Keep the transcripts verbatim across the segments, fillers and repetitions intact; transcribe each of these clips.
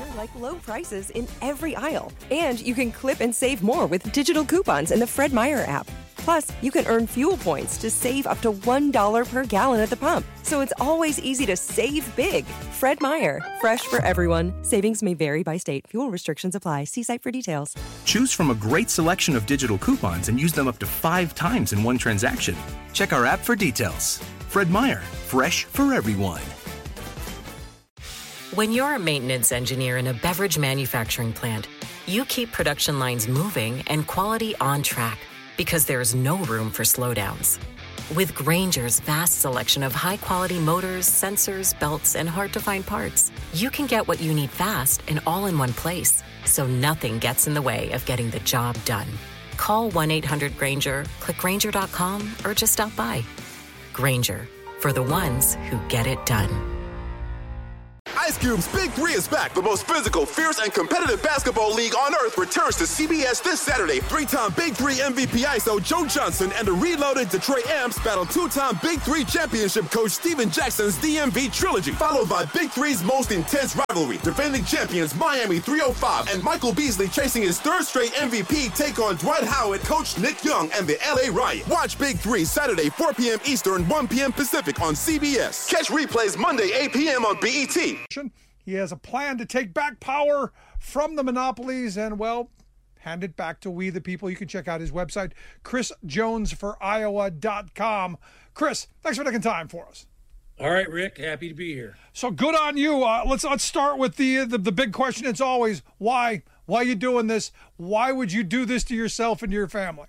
like low prices in every aisle. And you can clip and save more with digital coupons in the Fred Meyer app. Plus, you can earn fuel points to save up to one dollar per gallon at the pump. So it's always easy to save big. Fred Meyer, fresh for everyone. Savings may vary by state. Fuel restrictions apply. See site for details. Choose from a great selection of digital coupons and use them up to five times in one transaction. Check our app for details. Fred Meyer, fresh for everyone. When you're a maintenance engineer in a beverage manufacturing plant, you keep production lines moving and quality on track because there's no room for slowdowns. With Grainger's vast selection of high-quality motors, sensors, belts, and hard-to-find parts, you can get what you need fast and all in one place, so nothing gets in the way of getting the job done. Call one eight hundred Grainger, click Grainger dot com, or just stop by. Grainger, for the ones who get it done. Ice Cube's Big Three is back. The most physical, fierce, and competitive basketball league on earth returns to C B S this Saturday. Three-time Big Three M V P I S O Joe Johnson and the reloaded Detroit Amps battle two-time Big Three championship coach Steven Jackson's D M V trilogy, followed by Big Three's most intense rivalry. Defending champions Miami three oh five and Michael Beasley chasing his third straight M V P take on Dwight Howard, Coach Nick Young, and the L A Riot. Watch Big Three Saturday, four p.m. Eastern, one p.m. Pacific on C B S. Catch replays Monday, eight p.m. on B E T. He has a plan to take back power from the monopolies and, well, hand it back to we the people. You can check out his website, chris jones for iowa dot com. Chris, thanks for taking time for us. All right, Rick, happy to be here. So good on you. Uh, let's let's start with the, the the big question. It's always why. Why are you doing this? Why would you do this to yourself and to your family?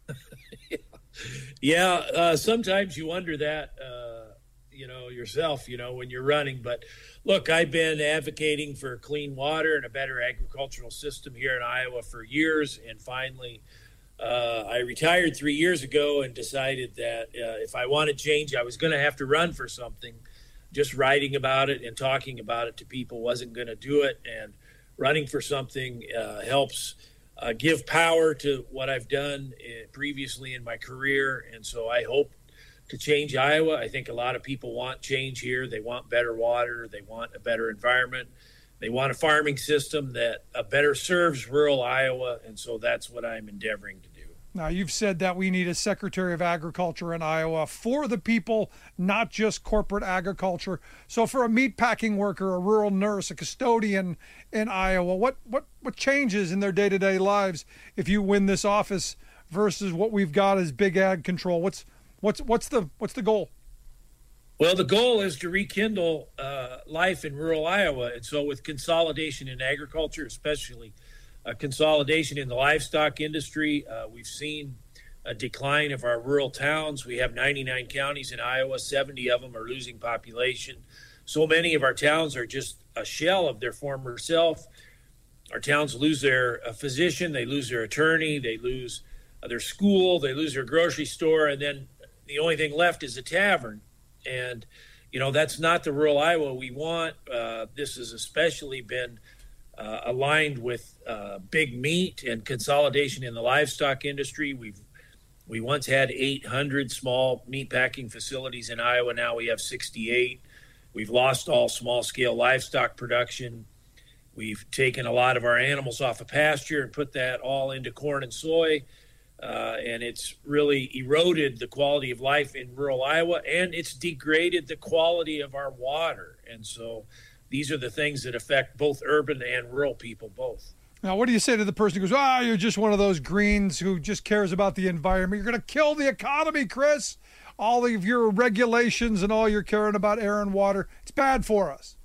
yeah, uh, sometimes you wonder that, uh, you know, yourself, you know, when you're running. But look, I've been advocating for clean water and a better agricultural system here in Iowa for years, and finally. Uh, I retired three years ago and decided that uh, if I wanted change, I was going to have to run for something. Just writing about it and talking about it to people wasn't going to do it. And running for something uh, helps uh, give power to what I've done uh, previously in my career. And so I hope to change Iowa. I think a lot of people want change here. They want better water. They want a better environment. They want a farming system that uh, better serves rural Iowa, and so that's what I'm endeavoring to do. Now, you've said that we need a Secretary of Agriculture in Iowa for the people, not just corporate agriculture. So for a meatpacking worker, a rural nurse, a custodian in Iowa, what, what, what changes in their day-to-day lives if you win this office versus what we've got as big ag control? What's, what's, what's, the, what's the goal? Well, the goal is to rekindle uh, life in rural Iowa. And so with consolidation in agriculture, especially uh, consolidation in the livestock industry, uh, we've seen a decline of our rural towns. We have ninety-nine counties in Iowa. seventy of them are losing population. So many of our towns are just a shell of their former self. Our towns lose their uh, physician, they lose their attorney, they lose uh, their school, they lose their grocery store, and then the only thing left is a tavern. And, you know, that's not the rural Iowa we want. Uh, this has especially been uh, aligned with uh, big meat and consolidation in the livestock industry. We've we once had eight hundred small meat packing facilities in Iowa. Now we have sixty-eight. We've lost all small-scale livestock production. We've taken a lot of our animals off of pasture and put that all into corn and soy. Uh, and it's really eroded the quality of life in rural Iowa, and it's degraded the quality of our water. And so these are the things that affect both urban and rural people both. Now, what do you say to the person who goes, ah, you're just one of those greens who just cares about the environment? You're going to kill the economy, Chris. All of your regulations and all you're caring about air and water, it's bad for us.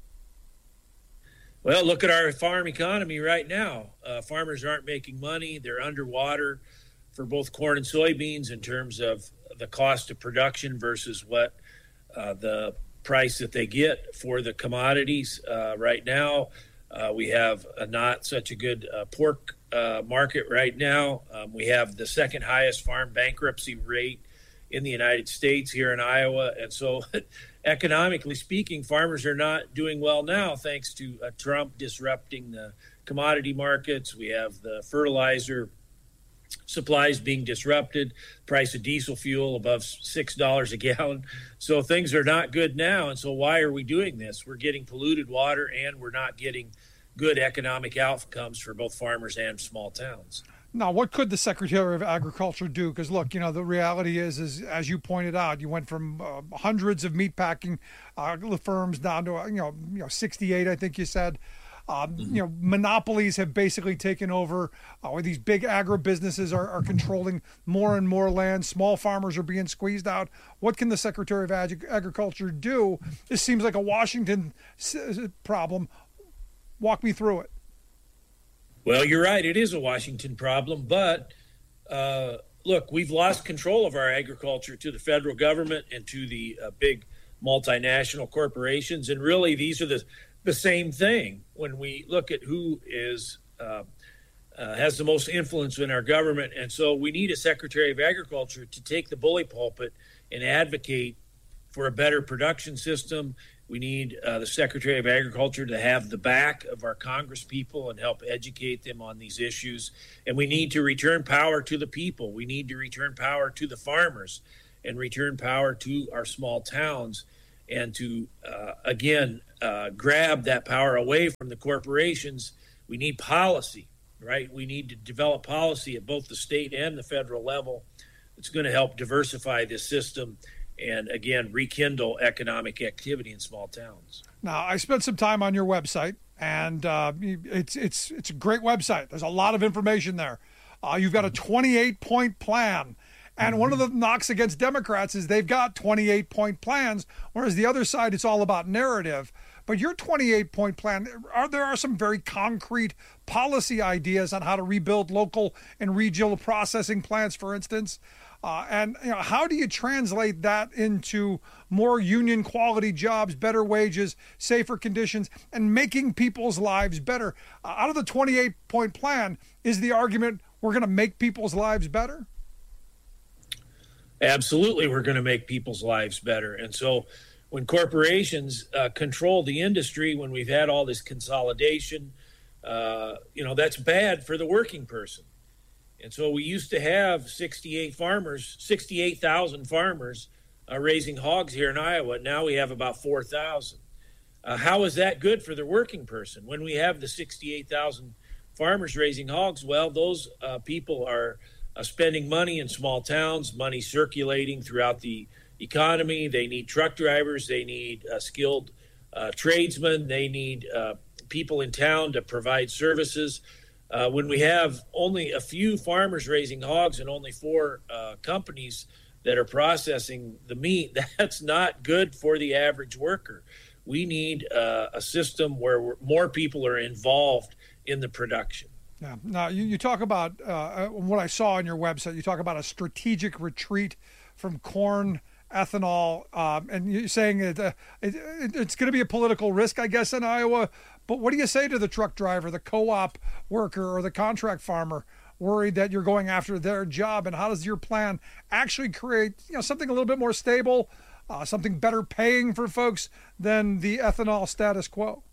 Well, look at our farm economy right now. Uh, farmers aren't making money. They're underwater for both corn and soybeans in terms of the cost of production versus what uh, the price that they get for the commodities. Uh, right now, uh, we have a not such a good uh, pork uh, market right now. Um, we have the second highest farm bankruptcy rate in the United States here in Iowa. And so economically speaking, farmers are not doing well now thanks to uh, Trump disrupting the commodity markets. We have the fertilizer supplies being disrupted, price of diesel fuel above six dollars a gallon. So things are not good now. And so why are we doing this? We're getting polluted water and we're not getting good economic outcomes for both farmers and small towns. Now, what could the Secretary of Agriculture do? Because look, you know, the reality is, is as you pointed out, you went from uh, hundreds of meatpacking uh, firms down to, uh, you know, you know, sixty-eight, I think you said. Um, Mm-hmm. You know, monopolies have basically taken over, uh, where these big agribusinesses are, are controlling more and more land. Small farmers are being squeezed out. What can the Secretary of Ag- Agriculture do? This seems like a Washington s- problem. Walk me through it. Well, you're right. It is a Washington problem. But uh, look, we've lost control of our agriculture to the federal government and to the uh, big multinational corporations. And really, these are the, the same thing when we look at who is uh, uh, has the most influence in our government. And so we need a Secretary of Agriculture to take the bully pulpit and advocate for a better production system. We need uh, the Secretary of Agriculture to have the back of our Congress people and help educate them on these issues. And we need to return power to the people. We need to return power to the farmers and return power to our small towns, and to, uh, again, uh, grab that power away from the corporations. We need policy, right? We need to develop policy at both the state and the federal level. It's going to help diversify this system and, again, rekindle economic activity in small towns. Now, I spent some time on your website, and uh, it's it's it's a great website. There's a lot of information there. Uh, you've got a twenty-eight point plan, and one of the knocks against Democrats is they've got twenty-eight point plans, whereas the other side, it's all about narrative. But your twenty-eight point plan, are there are some very concrete policy ideas on how to rebuild local and regional processing plants, for instance. Uh, and you know, how do you translate that into more union quality jobs, better wages, safer conditions, and making people's lives better? Uh, out of the twenty-eight point plan, is the argument we're going to make people's lives better? Absolutely, we're going to make people's lives better. And so when corporations uh, control the industry, when we've had all this consolidation, uh, you know, that's bad for the working person. And so we used to have sixty-eight farmers, sixty-eight thousand farmers uh, raising hogs here in Iowa. Now we have about four thousand. Uh, how is that good for the working person? When we have the sixty-eight thousand farmers raising hogs, well, those uh, people are uh, spending money in small towns, money circulating throughout the economy. They need truck drivers. They need uh, skilled uh, tradesmen. They need uh, people in town to provide services. Uh, when we have only a few farmers raising hogs and only four uh, companies that are processing the meat, that's not good for the average worker. We need uh, a system where more people are involved in the production. Yeah. Now, you, you talk about uh, what I saw on your website. You talk about a strategic retreat from corn ethanol, um, and you're saying that uh, it, it, it's going to be a political risk, I guess, in Iowa. But what do you say to the truck driver, the co-op worker, or the contract farmer worried that you're going after their job? And how does your plan actually create, you know, something a little bit more stable, uh, something better paying for folks than the ethanol status quo?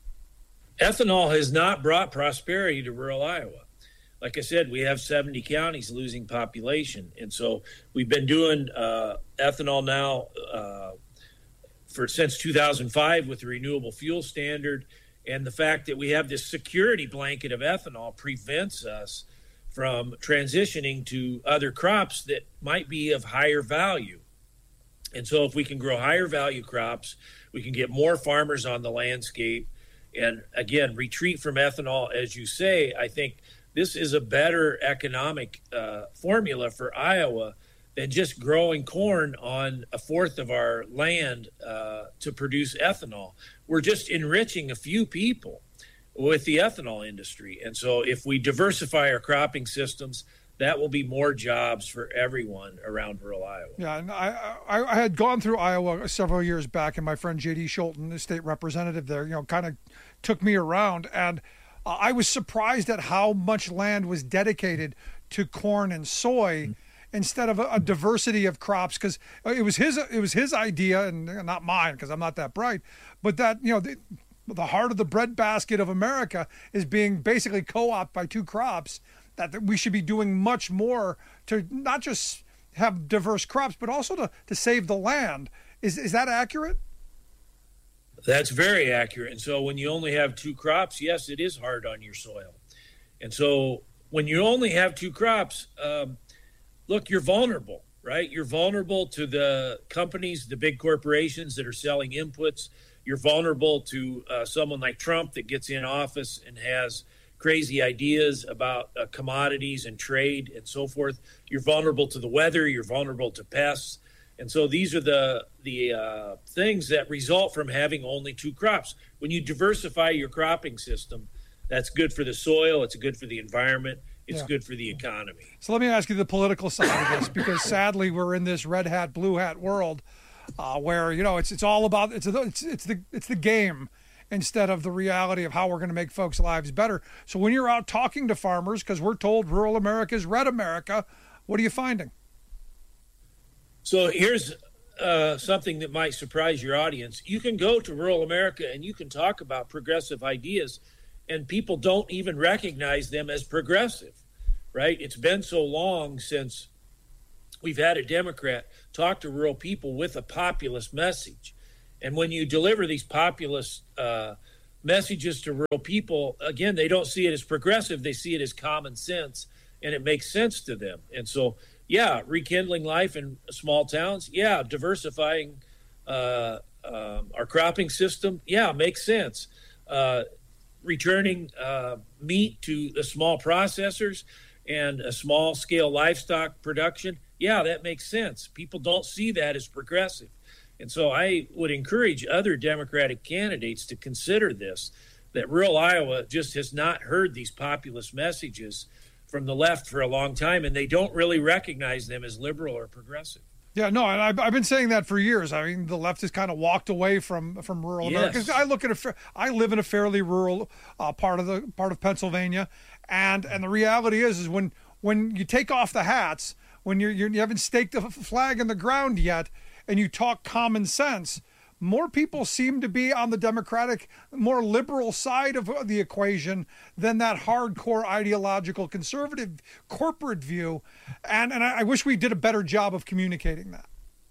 Ethanol has not brought prosperity to rural Iowa. Like I said, we have seventy counties losing population. And so we've been doing uh, ethanol now uh, for since two thousand five with the renewable fuel standard. And the fact that we have this security blanket of ethanol prevents us from transitioning to other crops that might be of higher value. And so if we can grow higher value crops, we can get more farmers on the landscape. And again, retreat from ethanol, as you say, I think this is a better economic uh, formula for Iowa than just growing corn on a fourth of our land uh, to produce ethanol. We're just enriching a few people with the ethanol industry. And so if we diversify our cropping systems, that will be more jobs for everyone around rural Iowa. Yeah, and I, I, I had gone through Iowa several years back, and my friend J D Scholten, the state representative there, you know, kind of took me around, and uh, I was surprised at how much land was dedicated to corn and soy. Mm-hmm. Instead of a, a diversity of crops, because it was his it was his idea and not mine, because I'm not that bright, but that, you know, the, the heart of the breadbasket of America is being basically co-opted by two crops, that, that we should be doing much more to not just have diverse crops, but also to, to save the land. Is is that accurate? That's very accurate. And so when you only have two crops, yes, it is hard on your soil. And so when you only have two crops, um, look, you're vulnerable, right? You're vulnerable to the companies, the big corporations that are selling inputs. You're vulnerable to uh, someone like Trump that gets in office and has crazy ideas about uh, commodities and trade and so forth. You're vulnerable to the weather. You're vulnerable to pests. And so these are the the uh, things that result from having only two crops. When you diversify your cropping system, that's good for the soil. It's good for the environment. It's yeah. good for the economy. So let me ask you the political side of this, because sadly we're in this red hat, blue hat world uh, where, you know, it's it's all about it's a, it's it's the it's the game instead of the reality of how we're going to make folks' lives better. So when you're out talking to farmers, because we're told rural America is red America, what are you finding? So here's uh, something that might surprise your audience. You can go to rural America and you can talk about progressive ideas, and people don't even recognize them as progressive, right? It's been so long since we've had a Democrat talk to rural people with a populist message. And when you deliver these populist uh, messages to rural people, again, they don't see it as progressive. They see it as common sense, and it makes sense to them. And so, yeah, rekindling life in small towns. Yeah, diversifying uh, uh, our cropping system. Yeah, makes sense. Uh, returning uh, meat to the small processors and a small scale livestock production. Yeah, that makes sense. People don't see that as progressive. And so I would encourage other Democratic candidates to consider this, that rural Iowa just has not heard these populist messages from the left for a long time, and they don't really recognize them as liberal or progressive. Yeah, no, and I've, I've been saying that for years. I mean, the left has kind of walked away from from rural yes. America. I look at a, I live in a fairly rural uh, part of the part of Pennsylvania, and and the reality is, is when when you take off the hats, when you're, you're you haven't staked a flag in the ground yet, and you talk common sense, more people seem to be on the Democratic, more liberal side of the equation than that hardcore ideological conservative corporate view. And and I, I wish we did a better job of communicating that.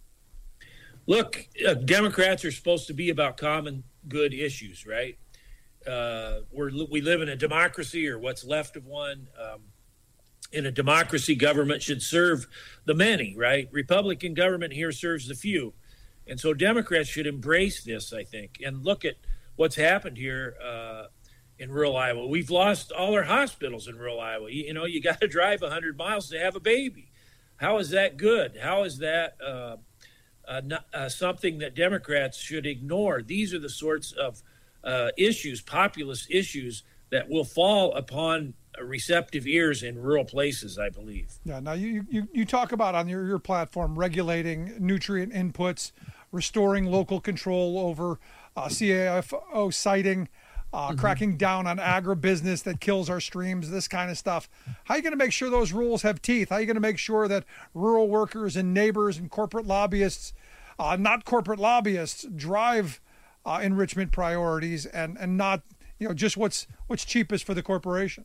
Look, uh, Democrats are supposed to be about common good issues, right? Uh, we're, we live in a democracy, or what's left of one. Um, in a democracy, government should serve the many, right? Republican government here serves the few. And so Democrats should embrace this, I think, and look at what's happened here uh, in rural Iowa. We've lost all our hospitals in rural Iowa. You, you know, you got to drive one hundred miles to have a baby. How is that good? How is that uh, uh, not, uh, something that Democrats should ignore? These are the sorts of uh, issues, populist issues, that will fall upon receptive ears in rural places, I believe. Yeah. Now you you, you talk about on your, your platform regulating nutrient inputs, restoring local control over uh, C A F O siting, uh, mm-hmm. cracking down on agribusiness that kills our streams, this kind of stuff. How are you going to make sure those rules have teeth? How are you going to make sure that rural workers and neighbors and corporate lobbyists, uh, not corporate lobbyists, drive uh, enrichment priorities and and not, you know, just what's what's cheapest for the corporation?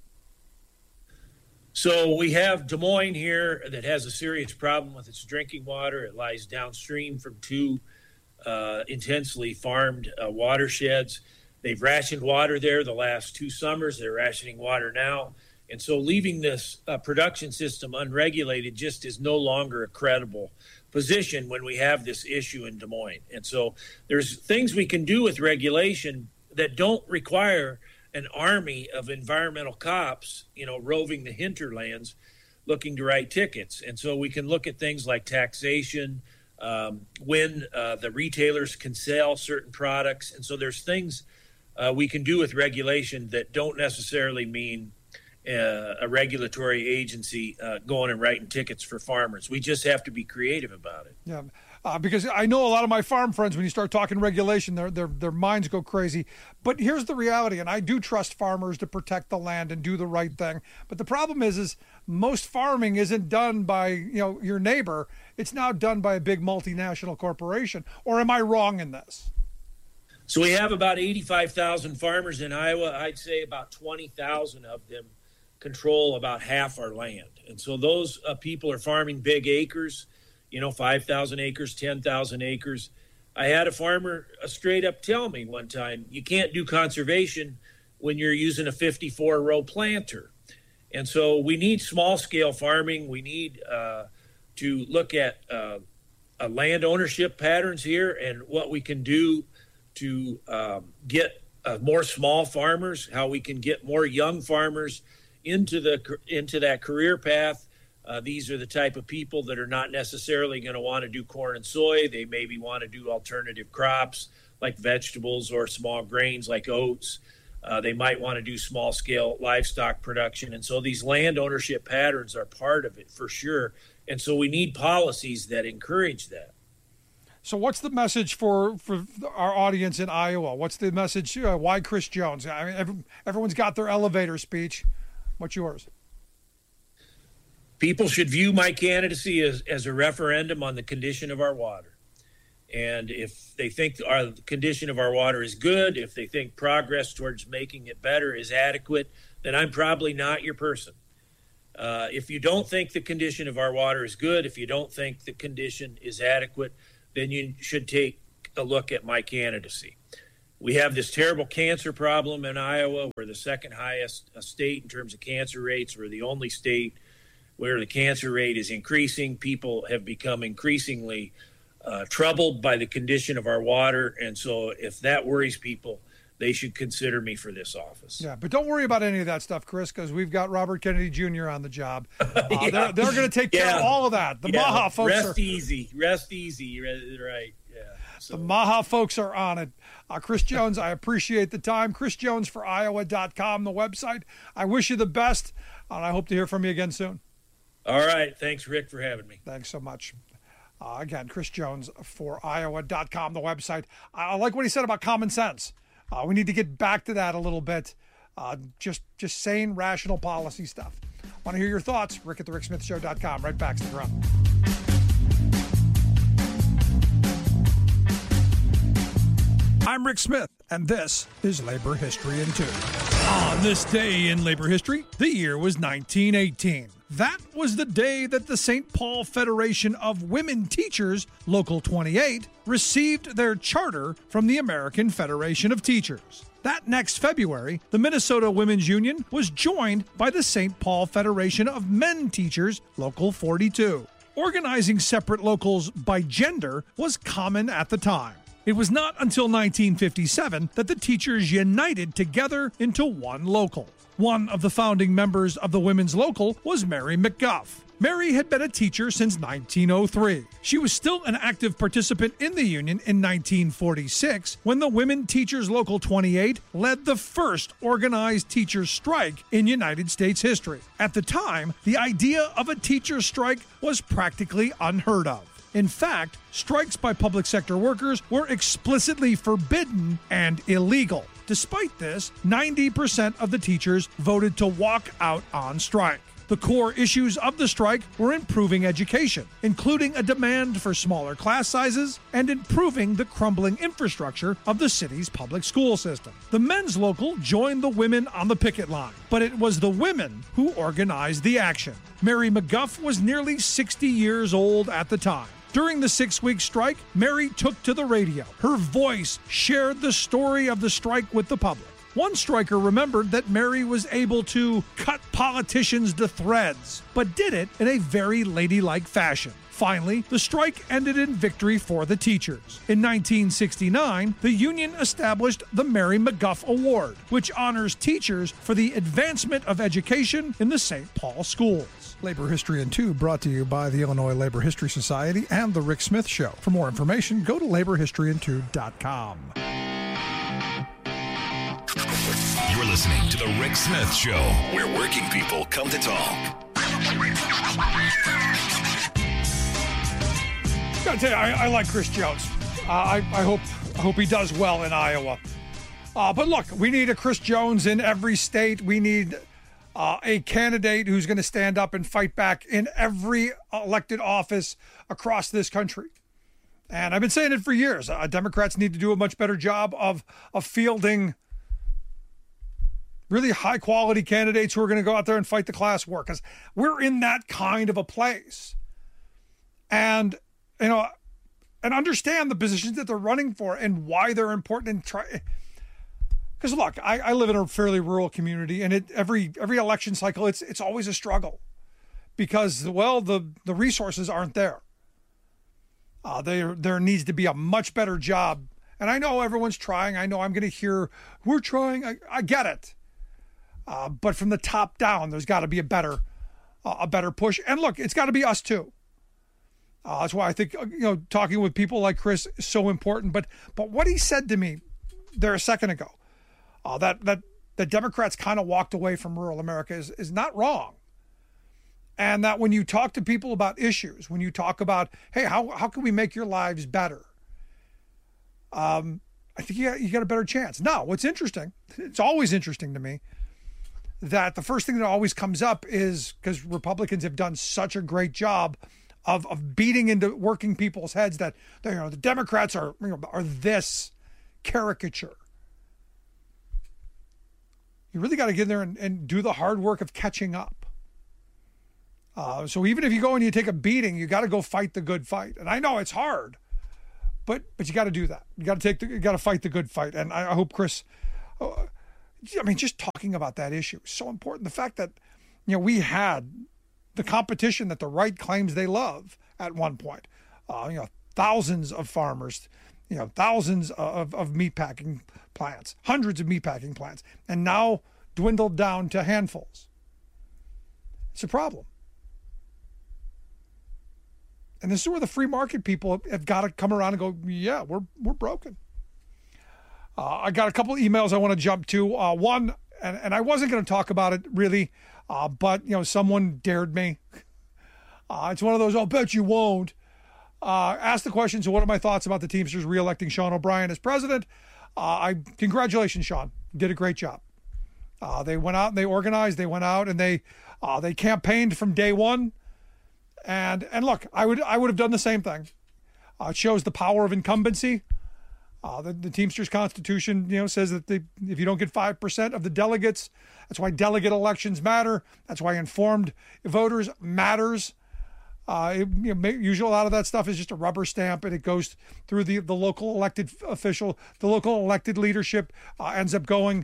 So we have Des Moines here that has a serious problem with its drinking water. It lies downstream from two uh, intensely farmed uh, watersheds. They've rationed water there the last two summers. They're rationing water now. And so leaving this uh, production system unregulated just is no longer a credible position when we have this issue in Des Moines. And so there's things we can do with regulation that don't require an army of environmental cops, you know, roving the hinterlands looking to write tickets. And so we can look at things like taxation, um, when uh, the retailers can sell certain products. And so there's things uh, we can do with regulation that don't necessarily mean uh, a regulatory agency uh, going and writing tickets for farmers. We just have to be creative about it. Yeah. Uh, because I know a lot of my farm friends, when you start talking regulation, their, their their minds go crazy. But here's the reality, and I do trust farmers to protect the land and do the right thing. But the problem is, is most farming isn't done by, you know, your neighbor. It's now done by a big multinational corporation. Or am I wrong in this? So we have about eighty-five thousand farmers in Iowa. I'd say about twenty thousand of them control about half our land. And so those uh, people are farming big acres, you know, five thousand acres, ten thousand acres. I had a farmer uh, straight up tell me one time, you can't do conservation when you're using a fifty-four row planter. And so we need small scale farming. We need uh, to look at uh, uh, land ownership patterns here and what we can do to um, get uh, more small farmers, how we can get more young farmers into the into that career path. Uh, these are the type of people that are not necessarily going to want to do corn and soy. They maybe want to do alternative crops like vegetables or small grains like oats. Uh, they might want to do small scale livestock production. And so these land ownership patterns are part of it for sure. And so we need policies that encourage that. So what's the message for, for our audience in Iowa? What's the message? Uh, why Chris Jones? I mean, every, everyone's got their elevator speech. What's yours? People should view my candidacy as, as a referendum on the condition of our water. And if they think our the condition of our water is good, if they think progress towards making it better is adequate, then I'm probably not your person. Uh, if you don't think the condition of our water is good, if you don't think the condition is adequate, then you should take a look at my candidacy. We have this terrible cancer problem in Iowa. We're the second highest state in terms of cancer rates. We're the only state where the cancer rate is increasing. People have become increasingly uh, troubled by the condition of our water. And so if that worries people, they should consider me for this office. Yeah, but don't worry about any of that stuff, Chris, because we've got Robert Kennedy Junior on the job. Uh, yeah. They're, they're going to take yeah. care of all of that. The yeah. Maha folks Rest are... easy. Rest easy. Right. Yeah. So. The Maha folks are on it. Uh, Chris Jones, I appreciate the time. Chris Jones for Iowa dot com, the website. I wish you the best, and I hope to hear from you again soon. All right. Thanks, Rick, for having me. Thanks so much. Uh, again, Chris Jones for Iowa dot com, the website. I like what he said about common sense. Uh, we need to get back to that a little bit. Uh, just just sane, rational policy stuff. Want to hear your thoughts? Rick at the rick smith show dot com. Right back to the run. I'm Rick Smith, and this is Labor History in Two. On this day in labor history, the year was nineteen eighteen. That was the day that the Saint Paul Federation of Women Teachers, Local twenty-eight, received their charter from the American Federation of Teachers. That next February, the Minnesota Women's Union was joined by the Saint Paul Federation of Men Teachers, Local forty-two. Organizing separate locals by gender was common at the time. It was not until nineteen fifty-seven that the teachers united together into one local. One of the founding members of the Women's Local was Mary McGuff. Mary had been a teacher since nineteen oh three. She was still an active participant in the union in nineteen forty-six when the Women Teachers Local twenty-eight led the first organized teachers' strike in United States history. At the time, the idea of a teachers' strike was practically unheard of. In fact, strikes by public sector workers were explicitly forbidden and illegal. Despite this, ninety percent of the teachers voted to walk out on strike. The core issues of the strike were improving education, including a demand for smaller class sizes and improving the crumbling infrastructure of the city's public school system. The men's local joined the women on the picket line, but it was the women who organized the action. Mary McGuff was nearly sixty years old at the time. During the six-week strike, Mary took to the radio. Her voice shared the story of the strike with the public. One striker remembered that Mary was able to cut politicians to threads, but did it in a very ladylike fashion. Finally, the strike ended in victory for the teachers. In nineteen sixty-nine, the union established the Mary McGuff Award, which honors teachers for the advancement of education in the Saint Paul schools. Labor History in Two brought to you by the Illinois Labor History Society and The Rick Smith Show. For more information, go to labor history in two dot com. You're listening to The Rick Smith Show, where working people come to talk. I gotta tell you, I, I like Chris Jones. Uh, I, I hope I hope he does well in Iowa. Uh, but look, we need a Chris Jones in every state. We need uh, a candidate who's going to stand up and fight back in every elected office across this country. And I've been saying it for years. Uh, Democrats need to do a much better job of of fielding really high-quality candidates who are going to go out there and fight the class war, because we're in that kind of a place. And, you know, and understand the positions that they're running for and why they're important and try. Because look, I, I live in a fairly rural community, and it every every election cycle, it's it's always a struggle because, well, the, the resources aren't there. Uh, there there needs to be a much better job. And I know everyone's trying. I know I'm going to hear, we're trying. I, I get it. Uh, but from the top down, there's got to be a better uh, a better push. And look, it's got to be us too. Uh, that's why I think, you know, talking with people like Chris is so important. But but what he said to me there a second ago, Uh, that that the Democrats kind of walked away from rural America is, is not wrong. And that when you talk to people about issues, when you talk about, hey, how how can we make your lives better? Um, I think you got, you got a better chance. Now, what's interesting, it's always interesting to me, that the first thing that always comes up is because Republicans have done such a great job of of beating into working people's heads that, you know, the Democrats are, you know, are this caricature. You really got to get in there and, and do the hard work of catching up. Uh, so even if you go and you take a beating, you got to go fight the good fight. And I know it's hard, but but you got to do that. You got to take the, you got to fight the good fight. And I, I hope Chris, uh, I mean, just talking about that issue is so important. The fact that, you know, we had the competition that the right claims they love at one point. Uh, you know, thousands of farmers, you know, thousands of, of meatpacking plants, hundreds of meatpacking plants, and now dwindled down to handfuls. It's a problem. And this is where the free market people have got to come around and go, yeah, we're we're broken. Uh, I got a couple of emails I want to jump to. Uh, one, and, and I wasn't going to talk about it really, uh, but, you know, someone dared me. Uh, it's one of those, I'll bet you won't. Uh, asked the question, so what are my thoughts about the Teamsters re-electing Sean O'Brien as president? Uh, I Congratulations, Sean. You did a great job. Uh, they went out and they organized. They went out and they uh, they campaigned from day one. And and look, I would I would have done the same thing. Uh, it shows the power of incumbency. Uh, the, the Teamsters Constitution, you know, says that they, if you don't get five percent of the delegates, that's why delegate elections matter. That's why informed voters matters. Uh, it, you know, usually a lot of that stuff is just a rubber stamp, and it goes through the, the local elected official, the local elected leadership uh, ends up going,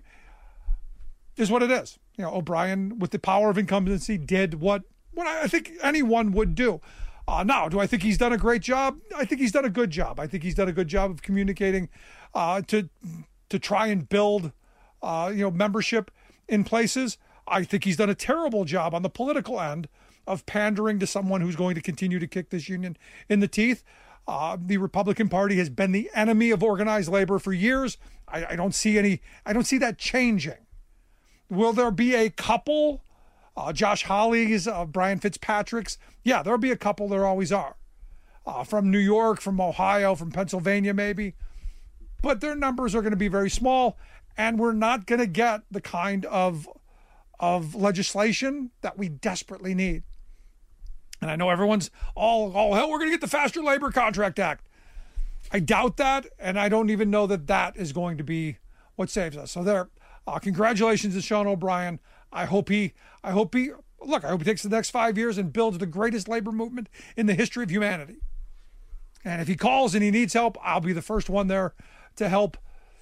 is what it is. You know, O'Brien, with the power of incumbency, did what, what I think anyone would do. Uh, now, do I think he's done a great job? I think he's done a good job. I think he's done a good job of communicating uh, to to try and build, uh, you know, membership in places. I think he's done a terrible job on the political end of pandering to someone who's going to continue to kick this union in the teeth. Uh, the Republican Party has been the enemy of organized labor for years. I, I don't see any, I don't see that changing. Will there be a couple, uh, Josh Hawley's, uh, Brian Fitzpatrick's? Yeah, there'll be a couple, there always are. Uh, from New York, from Ohio, from Pennsylvania maybe. But their numbers are going to be very small, and we're not going to get the kind of, of legislation that we desperately need. And I know everyone's all, oh, hell, we're going to get the Faster Labor Contract Act. I doubt that, and I don't even know that that is going to be what saves us. So there, uh, congratulations to Sean O'Brien. I hope he, I hope he, look, I hope he takes the next five years and builds the greatest labor movement in the history of humanity. And if he calls and he needs help, I'll be the first one there to help.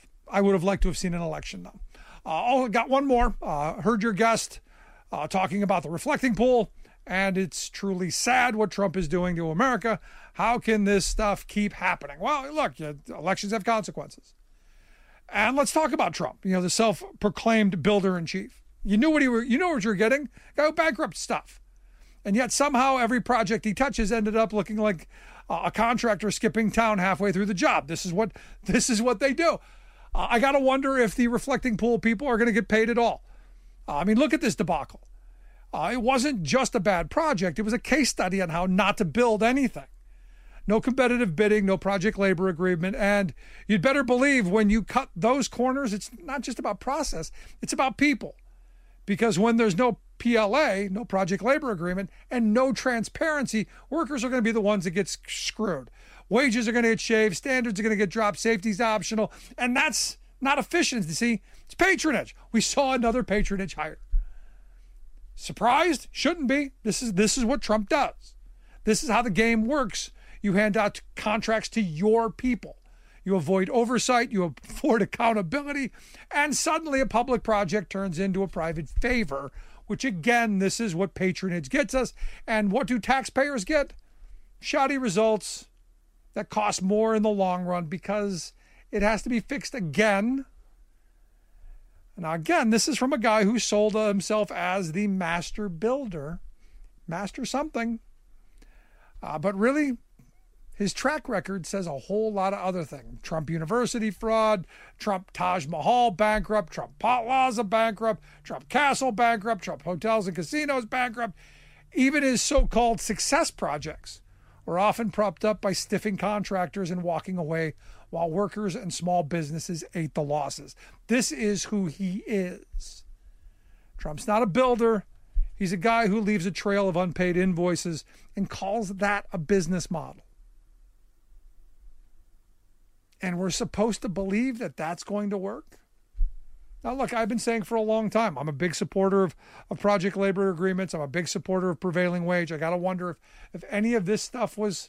I would have liked to have seen an election though. Uh, oh, got one more. Uh, heard your guest uh, talking about the reflecting pool. And it's truly sad what Trump is doing to America. How can this stuff keep happening? Well, look, elections have consequences. And let's talk about Trump, you know, the self-proclaimed builder-in-chief. You knew what he were, you know what you're getting, guy who bankrupt stuff. And yet somehow every project he touches ended up looking like a contractor skipping town halfway through the job. This is what this is what they do. Uh, I got to wonder if the reflecting pool people are going to get paid at all. Uh, I mean, look at this debacle. Uh, it wasn't just a bad project. It was a case study on how not to build anything. No competitive bidding, no project labor agreement. And you'd better believe when you cut those corners, it's not just about process, it's about people. Because when there's no P L A, no project labor agreement, and no transparency, workers are going to be the ones that get screwed. Wages are going to get shaved, standards are going to get dropped, safety's optional. And that's not efficiency, it's patronage. We saw another patronage hire. Surprised? Shouldn't be. This is this is what Trump does. This is how the game works You hand out contracts to your people. You avoid oversight, you avoid accountability, and suddenly a public project turns into a private favor, which again, this is what patronage gets us. And what do taxpayers get? Shoddy results that cost more in the long run because it has to be fixed again. Now, again, this is from a guy who sold himself as the master builder, master something. Uh, but really, his track record says a whole lot of other things. Trump University fraud, Trump Taj Mahal bankrupt, Trump Plaza bankrupt, Trump Castle bankrupt, Trump Hotels and Casinos bankrupt. Even his so-called success projects were often propped up by stiffing contractors and walking away while workers and small businesses ate the losses. This is who he is. Trump's not a builder. He's a guy who leaves a trail of unpaid invoices and calls that a business model. And we're supposed to believe that that's going to work? Now, look, I've been saying for a long time, I'm a big supporter of, of project labor agreements. I'm a big supporter of prevailing wage. I got to wonder if, if any of this stuff was,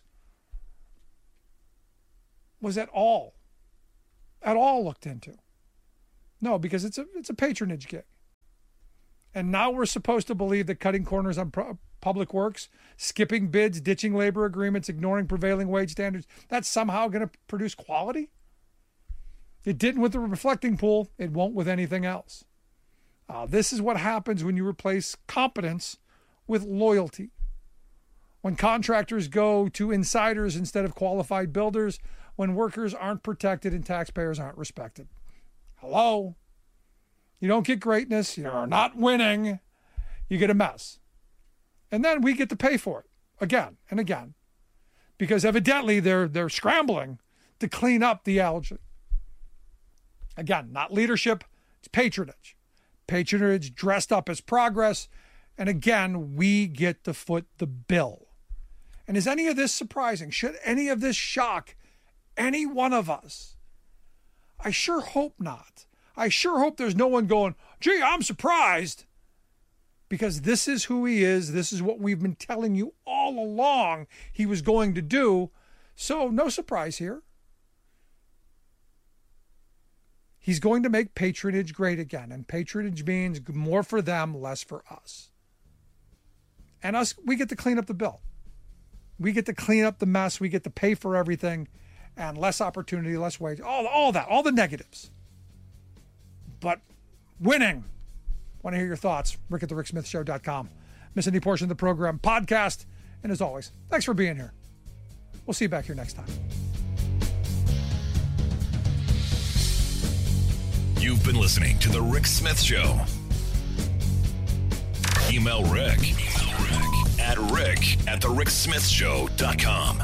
was at all, at all looked into. No, because it's a, it's a patronage gig. And now we're supposed to believe that cutting corners on pro- public works, skipping bids, ditching labor agreements, ignoring prevailing wage standards, that's somehow going to produce quality? It didn't with the reflecting pool. It won't with anything else. Uh, this is what happens when you replace competence with loyalty. When contractors go to insiders instead of qualified builders, when workers aren't protected and taxpayers aren't respected. Hello? You don't get greatness. You're not winning. You get a mess. And then we get to pay for it again and again. Because evidently they're they're scrambling to clean up the algae. Again, not leadership, it's patronage. Patronage dressed up as progress. And again, we get to foot the bill. And is any of this surprising? Should any of this shock any one of us? I sure hope not. I sure hope there's no one going, gee, I'm surprised. Because this is who he is. This is what we've been telling you all along he was going to do. So no surprise here. He's going to make patronage great again. And patronage means more for them, less for us. And us, we get to clean up the bill. We get to clean up the mess. We get to pay for everything. And less opportunity, less wage. All, all that, all the negatives. But winning. Want to hear your thoughts? Rick at the Rick Smith Show dot com. Miss any portion of the program, podcast. And as always, thanks for being here. We'll see you back here next time. You've been listening to The Rick Smith Show. Email Rick, Email Rick at Rick at the Rick Smith Show dot com.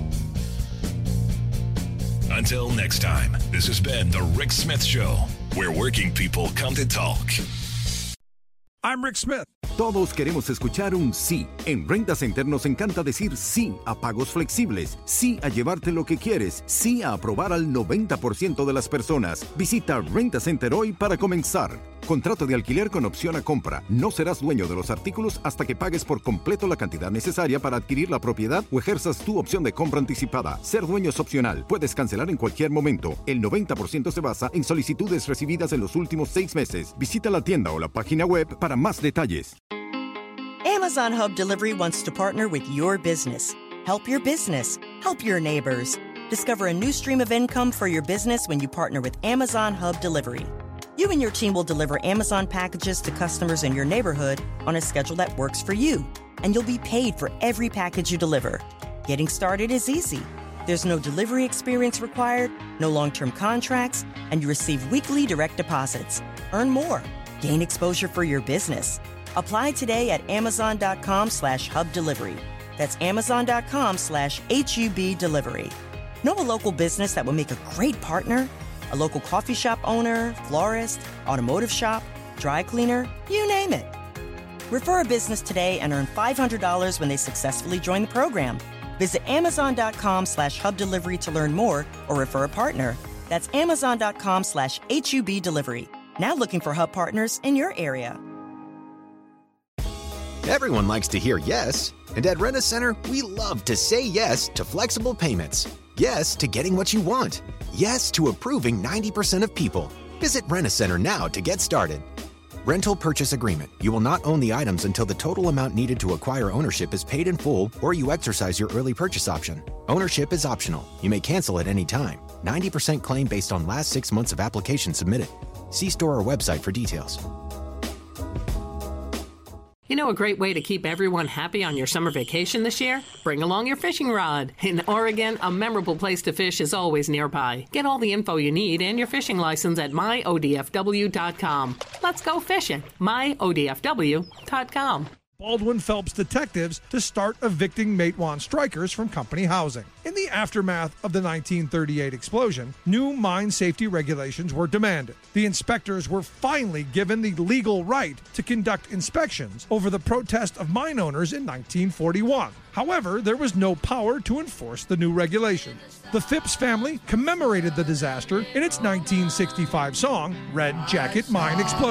Until next time, this has been The Rick Smith Show, where working people come to talk. I'm Rick Smith. Todos queremos escuchar un sí. En Renta Center nos encanta decir sí a pagos flexibles, sí a llevarte lo que quieres, sí a aprobar al noventa por ciento de las personas. Visita Renta Center hoy para comenzar. Contrato de alquiler con opción a compra. No serás dueño de los artículos hasta que pagues por completo la cantidad necesaria para adquirir la propiedad o ejerzas tu opción de compra anticipada. Ser dueño es opcional. Puedes cancelar en cualquier momento. El noventa por ciento se basa en solicitudes recibidas en los últimos seis meses. Visita la tienda o la página web para más detalles. Amazon Hub Delivery wants to partner with your business. Help your business. Help your neighbors. Discover a new stream of income for your business when you partner with Amazon Hub Delivery. You and your team will deliver Amazon packages to customers in your neighborhood on a schedule that works for you, and you'll be paid for every package you deliver. Getting started is easy. There's no delivery experience required, no long-term contracts, and you receive weekly direct deposits. Earn more. Gain exposure for your business. Apply today at amazon.com slash hub delivery. That's amazon.com slash HUB delivery. Know a local business that will make a great partner? A local coffee shop owner, florist, automotive shop, dry cleaner, you name it. Refer a business today and earn five hundred dollars when they successfully join the program. Visit amazon.com slash hub delivery to learn more or refer a partner. That's amazon.com slash HUB delivery. Now looking for hub partners in your area. Everyone likes to hear yes, and at Rent-A-Center, we love to say yes to flexible payments. Yes to getting what you want. Yes to approving ninety percent of people. Visit Rent-A-Center now to get started. Rental purchase agreement. You will not own the items until the total amount needed to acquire ownership is paid in full or you exercise your early purchase option. Ownership is optional. You may cancel at any time. ninety percent claim based on last six months of application submitted. See store or website for details. You know a great way to keep everyone happy on your summer vacation this year? Bring along your fishing rod. In Oregon, a memorable place to fish is always nearby. Get all the info you need and your fishing license at my O D F W dot com. Let's go fishing. my O D F W dot com. Baldwin Phelps detectives to start evicting Matewan strikers from company housing. In the aftermath of the nineteen thirty-eight explosion, new mine safety regulations were demanded. The inspectors were finally given the legal right to conduct inspections over the protest of mine owners in nineteen forty-one. However, there was no power to enforce the new regulations. The Phipps family commemorated the disaster in its nineteen sixty-five song, Red Jacket Mine Explosion.